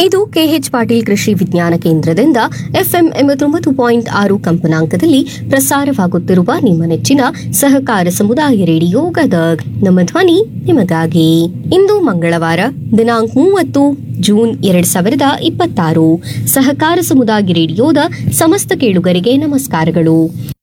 ಇದು ಕೆಎಚ್ ಪಾಟೀಲ್ ಕೃಷಿ ವಿಜ್ಞಾನ ಕೇಂದ್ರದಿಂದ ಎಫ್ಎಂ 89.6 ಕಂಪನಾಂಕದಲ್ಲಿ ಪ್ರಸಾರವಾಗುತ್ತಿರುವ ನಿಮ್ಮ ನೆಚ್ಚಿನ ಸಹಕಾರ ಸಮುದಾಯ ರೇಡಿಯೋ ಗದಗ್. ನಮ್ಮ ಧ್ವನಿ ನಿಮಗಾಗಿ. ಇಂದು ಮಂಗಳವಾರ ದಿನಾಂಕ 30 ಜೂನ್ 2026. ಸಹಕಾರ ಸಮುದಾಯ ರೇಡಿಯೋದ ಸಮಸ್ತ ಕೇಳುಗರಿಗೆ ನಮಸ್ಕಾರಗಳು.